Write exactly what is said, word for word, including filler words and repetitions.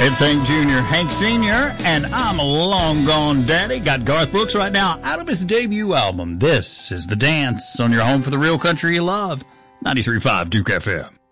It's Hank Junior, Hank Senior, and I'm a long gone daddy. Got Garth Brooks right now out of his debut album. This is The Dance on your home for the real country you love. ninety-three point five Duke F M.